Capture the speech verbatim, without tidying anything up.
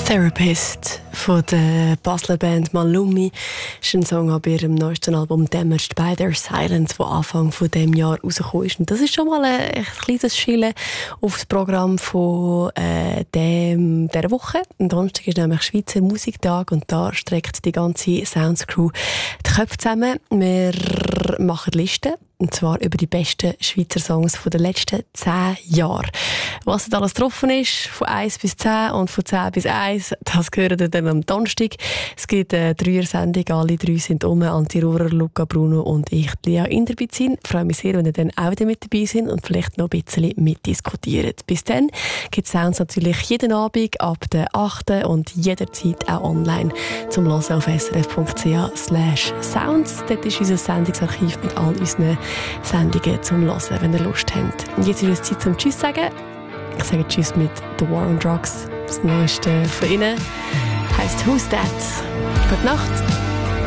Therapist von der Basler Band Malumi ist ein Song ab ihrem neuesten Album «Damaged by Their Silence», das Anfang von diesem Jahr rausgekommen ist. Und das ist schon mal ein echt kleines Schillen auf das Programm von äh, dem, dieser Woche. Am Donnerstag ist nämlich Schweizer Musiktag und da streckt die ganze Sounds Crew die Köpfe zusammen. Wir machen Listen. Und zwar über die besten Schweizer Songs von den letzten zehn Jahren. Was da alles getroffen ist, von eins bis zehn und von zehn bis eins, das hören wir dann am Donnerstag. Es gibt eine Dreier-Sendung, alle drei sind um, Antti Rohrer, Luca Bruno und ich, Lia Inderbizin. Ich freue mich sehr, wenn ihr dann auch wieder mit dabei sind und vielleicht noch ein bisschen mitdiskutiert. Bis dann gibt es Sounds natürlich jeden Abend ab der achten und jederzeit auch online zum Hören auf srf.ch slash sounds. Dort ist unser Sendungsarchiv mit all unseren Sendungen zum Hören, wenn ihr Lust habt. Und jetzt ist es Zeit zum Tschüss sagen. Ich sage Tschüss mit The War on Drugs. Das Neueste von ihnen heisst «Who's That?». Gute Nacht.